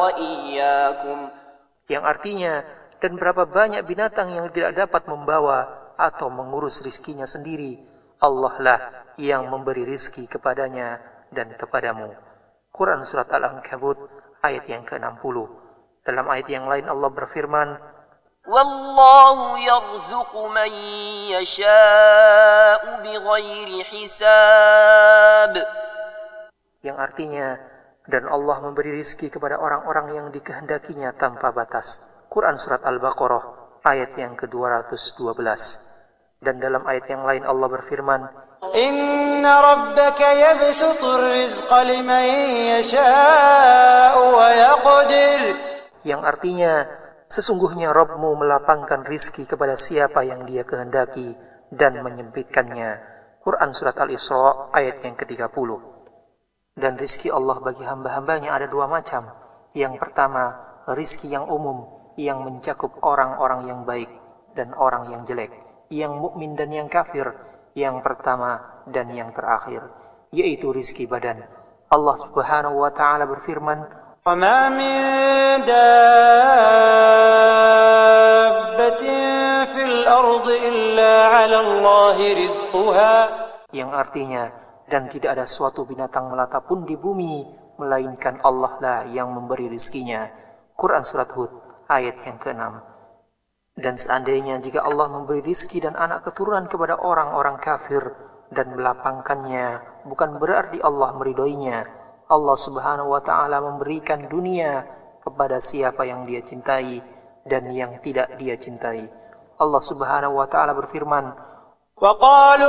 وإياكم. Yang artinya, dan berapa banyak binatang yang tidak dapat membawa atau mengurus rizkinya sendiri. Allah lah yang memberi rizki kepadanya dan kepadamu. Quran Surat Al-Ankabut ayat yang ke-60. Dalam ayat yang lain Allah berfirman, وَاللَّهُ يَرْزُقُ مَن يَشَاءُ بِغَيْرِ حِسَابٍ. Yang artinya, dan Allah memberi rizki kepada orang-orang yang dikehendakinya tanpa batas. Quran Surat Al-Baqarah ayat yang ke-212. Dan dalam ayat yang lain Allah berfirman, Inna rabbaka yabsutur rizqa liman yasha'u wa yaqdir. Yang artinya, sesungguhnya Rabbmu melapangkan rizki kepada siapa yang dia kehendaki dan menyempitkannya. Quran Surat Al-Isra ayat yang ke-30. Dan rizki Allah bagi hamba-hambanya ada dua macam. Yang pertama, rizki yang umum, yang mencakup orang-orang yang baik dan orang yang jelek, yang mukmin dan yang kafir, yang pertama dan yang terakhir, yaitu rizki badan. Allah Subhanahu wa ta'ala berfirman, وَمَا مِن دَابَّةٍ فِي الْأَرْضِ إِلَّا عَلَى اللَّهِ رِزْقُهَا. Yang artinya, dan tidak ada suatu binatang melata pun di bumi, melainkan Allah lah yang memberi rizkinya. Quran Surat Hud ayat yang ke-6. Dan seandainya jika Allah memberi rizki dan anak keturunan kepada orang-orang kafir dan melapangkannya, bukan berarti Allah meridhoinya. Allah Subhanahu wa ta'ala memberikan dunia kepada siapa yang dia cintai dan yang tidak dia cintai. Allah Subhanahu wa ta'ala berfirman, وَقَالُوا